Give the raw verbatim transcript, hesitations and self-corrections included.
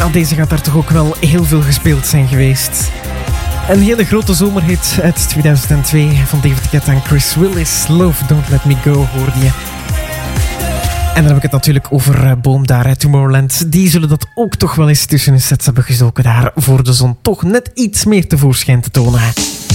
Nou, deze gaat daar toch ook wel heel veel gespeeld zijn geweest. Een hele grote zomerhit uit tweeduizend twee van David Guetta en Chris Willis. Love Don't Let Me Go hoorde je. En dan heb ik het natuurlijk over Boom daar uit Tomorrowland. Die zullen dat ook toch wel eens tussen hun sets hebben gestoken daar voor de zon toch net iets meer tevoorschijn te tonen.